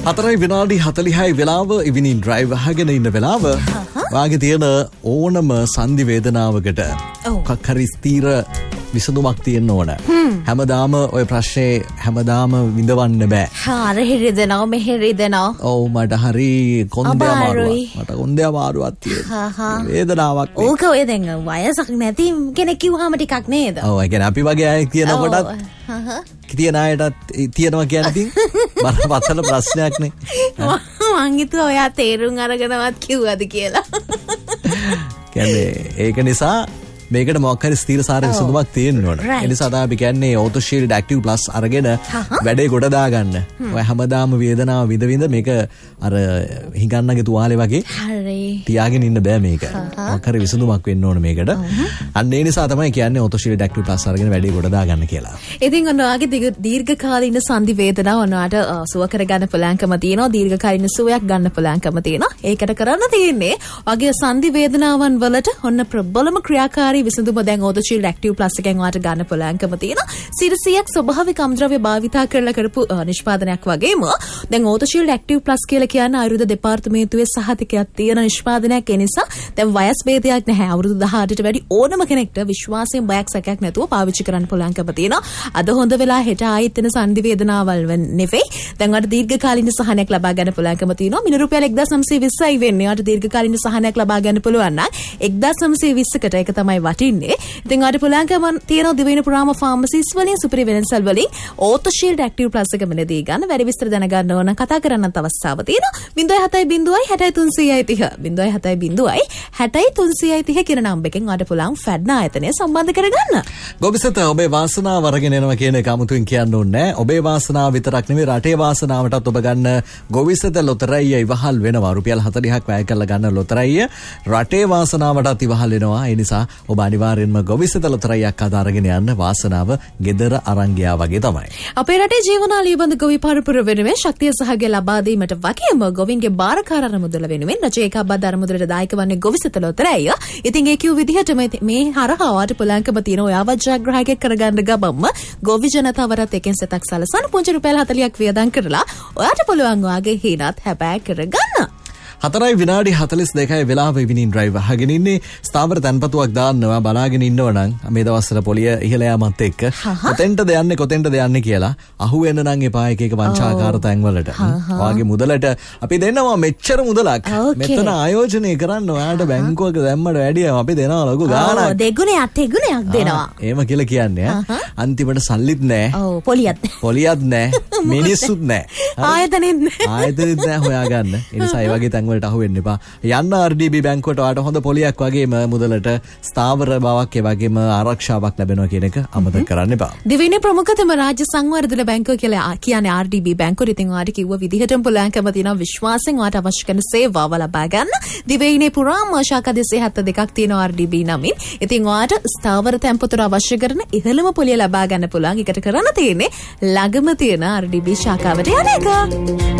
4 විනාඩි 40යි වෙලාව ඉවිනින් ඩ්‍රයිව් අහගෙන ඉන්න වෙලාව. වාගේ තියෙන ඕනම සංදි වේදනාවකට මොකක් හරි ස්ථීර විසඳුමක් තියෙන්න ඕන. හැමදාම ඔය ප්‍රශ්නේ හැමදාම විඳවන්න බෑ. අර හිරිදෙනවා මෙහෙ හිරිදෙනවා. ඔව් මට හරි කොන්දේ අමාරුවක්. මට කොන්දේ අමාරුවක් තියෙනවා. වේදනාවක්. ඕක ඔය දැන් වයසක් නැති කෙනෙක් කිව්වම ටිකක් නේද? ඔව් ඒ කියන්නේ අපි වගේ අය කියනකොටත් කියන අයටත් තියෙනවා කියන්නේ ඉතින් බරපතල ප්‍රශ්නයක් නේ. මං හිතුවා ඔයා තේරුම් අරගෙනවත් කිව්වද කියලා. කියන්නේ ඒක නිසා මේකට මොකක් හරි ස්ථීරසාර විසඳුමක් තියෙන්න ඕන. ඒ නිසා තමයි අපි කියන්නේ Auto Shield Active Plus අරගෙන වැඩේ ගොඩ දාගන්න. ඔය හැමදාම වේදනාව විඳ මේක අර හිඟන්නගේ තුවාලේ වගේ හරි තියාගෙන ඉන්න බෑ මේක. මොකක් හරි විසඳුමක් වෙන්න ඕන මේකට. අන්න ඒ නිසා තමයි කියන්නේ Auto Shield Active Plus අරගෙන වැඩේ ගොඩ දාගන්න කියලා. ඉතින් ඔයාගේ දීර්ඝකාලීන සංදි වේදනාව ඔයාට සුව කරගන්න පුළුවන්කම තියෙනවා. දීර්ඝකාලීන සුවයක් ගන්න පුළුවන්කම තියෙනවා. ඒකට කරන්න තියෙන්නේ වගේ සංදි වේදනාවන් වලට ඔන්න ප්‍රබලම ක්‍රියාකාරී විසඳුම දැන් Auto Shield Active Plus එකෙන් ඔයාට ගන්න පුළුවන්කම තියෙනවා. 100ක් ස්වභාවික අම්ද්‍රව්‍ය භාවිතා කරලා කරපු නිෂ්පාදනයක් වගේම දැන් Auto Shield Active Plus කියලා කියන ආයුර්වේද දෙපාර්තමේන්තුවේ සහතිකයක් තියෙන නිෂ්පාදනයක්. ඒ නිසා දැන් වයස් භේදයක් නැහැ. අවුරුදු 18ට වැඩි ඕනම කෙනෙක්ට විශ්වාසයෙන් බයක් සැකයක් නැතුව පාවිච්චි කරන්න පුළුවන්කම තියෙනවා. අද හොඳ වෙලා හෙට ආයෙත් වෙන සංදි වේදනාවල් නෙවෙයි. දැන් ඔයාට දීර්ඝකාලීන සහනයක් ලබා ගන්න පුළුවන්කම තියෙනවා. මිල රුපියල් 1920යි වෙන්නේ. ඔයාට දීර්ඝකාලීන සහනයක් ලබා ගන්න පුළුවන් නම් 1920කට ඒක තමයි වටින්නේ. ඉතින් ඔයාට පුළුවන්කම තියෙනවා දිවයින පුරාම ෆාමසිස් වලින් සුපිරි වෙනසල් වලින් Auto Shield Active Plus එක මෙලදී ගන්න. වැඩි විස්තර දැනගන්න ඕන කතා කරන්නත් අවස්ථාව තියෙනවා. 070 60330 කියන නම්බරකින් ඔයාට පුළුවන් ෆැඩ්න ආයතනය සම්බන්ධ කරගන්න. ගොබිසත ඔබේ වාසනාව අරගෙන එනවා කියන එක 아무තුන් කියන්න ඕනේ නැහැ. ඔබේ වාසනාව විතරක් නෙවෙයි රටේ වාසනාවටත් ඔබ ගන්න ගොවිසත ලොතරැයිය ඉවහල් වෙනවා. රුපියල් 40ක් වැය කරලා ගන්න ලොතරැයිය රටේ වාසනාවටත් ඉවහල් වෙනවා. ඒ නිසා ඔබ අනිවාර්යෙන්ම ගොවිසත ලොතරැයියක් අරගෙන යන්න වාසනාව ගෙදර අරන් ගියා වගේ තමයි. අපේ රටේ ජීවනාලිය බඳ ගොවි පරපුර වෙනුවෙන් ශක්තිය සහගය ලබා දීමට වගේම ගොවින්ගේ බාරකාර අරමුදල වෙනුවෙන් රජයේ කබ්බත් අරමුදලට දායක වන්නේ ගොවිසත ලොතරැයිය. ඉතින් ඒ කිව් විදිහටම මේ හරහා වාට පුළුවන්කම තියෙන ඔයාව ජයග්‍රාහකයෙක් කරගන්න ගමම්ම ගොවි ජනතාවරත් එකෙන් සතක් සලසන පුංචි රුපියල් 40ක් වියදම් කරලා ඔයාට පුළුවන් ඔයාගේ හීනත් හැබෑ කරගන්න. 4 විනාඩි 42යි වෙලාව ඉවිනින් ඩ්‍රයිව් අහගෙන ඉන්නේ. ස්ථාවර තැන්පතුවක් දාන්නවා බලාගෙන ඉන්නවනම් මේ දවස්වල පොලිය ඉහළ යාමත් එක්ක කොතෙන්ටද යන්නේ කියලා අහුවෙන්න නම් එපා එක වංචාකාර තැන්වලට. ඔයාගේ මුදලට අපි දෙනවා මෙච්චර මුදලක්. මෙතන ආයෝජනය කරන්න ඔයාට බැංකුවක දැම්මට වැඩිය අපි දෙනවා ලොකු ගාණක්. දෙගුණයක් දෙනවා. එහෙම කියලා කියන්නේ අන්තිමට සල්ලිත් නැහැ. ඔව් පොලියත් නැහැ. මිනිස්සුත් නැහැ. ආයතනෙත් නැහැ හොයාගන්න. ඒ නිසා ඒ වගේ තැන් වලට අහු වෙන්න එපා. යන්න RDB බැංකුවට ඔයාට හොඳ පොලියක් වගේම මුදලට ස්ථාවර බවක් ඒ වගේම ආරක්ෂාවක් ලැබෙනවා කියන එක අමතක කරන්න එපා. දිවයිනේ ප්‍රමුඛතම රාජ්‍ය සංවර්ධන බැංකුව කියලා කියන්නේ RDB බැංකුව. ඉතින් ඔයාට කිව්ව විදිහටම පුළුවන්කම තියෙනවා විශ්වාසයෙන් ඔයාට අවශ්‍ය කරන සේවාව ලබා ගන්න. දිවයිනේ පුරාම ශාඛා 272ක් තියෙනවා RDB නමින්. ඉතින් ඔයාට ස්ථාවර තැන්පතුර අවශ්‍ය කරන ඉහළම පොලිය ලබා ගන්න පුළුවන්. එකට කරන්න තියෙන්නේ ළඟම තියෙන RDB ශාඛාවට යන එක.